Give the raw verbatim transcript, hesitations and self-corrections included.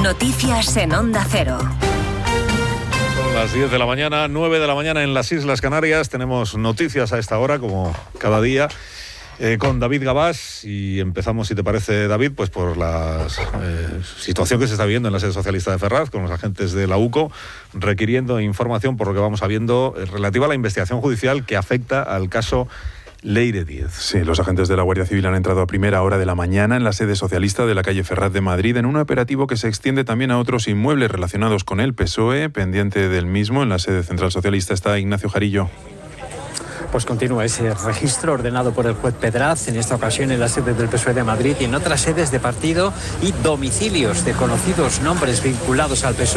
Noticias en Onda Cero. Son las diez de la mañana, nueve de la mañana en las Islas Canarias. Tenemos noticias a esta hora, como cada día, eh, con David Gabás. Y empezamos, si te parece, David, pues por la eh, situación que se está viendo en la sede socialista de Ferraz, con los agentes de la UCO, requiriendo información, por lo que vamos sabiendo, eh, relativa a la investigación judicial que afecta al caso Leire Díez. Sí, los agentes de la Guardia Civil han entrado a primera hora de la mañana en la sede socialista de la calle Ferraz de Madrid, en un operativo que se extiende también a otros inmuebles relacionados con el P S O E. Pendiente del mismo, en la sede central socialista, está Ignacio Jarillo. Pues continúa ese registro ordenado por el juez Pedraz, en esta ocasión en la sede del P S O E de Madrid y en otras sedes de partido, y domicilios de conocidos nombres vinculados al P S O E.